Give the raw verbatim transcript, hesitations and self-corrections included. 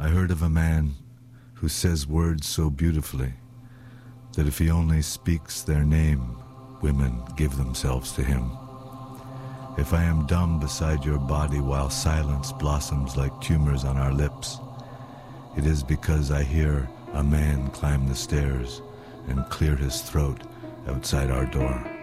heard of a man who says words so beautifully that if he only speaks their name, women give themselves to him. If I am dumb beside your body while silence blossoms like tumors on our lips, it is because I hear a man climb the stairs and clear his throat outside our door.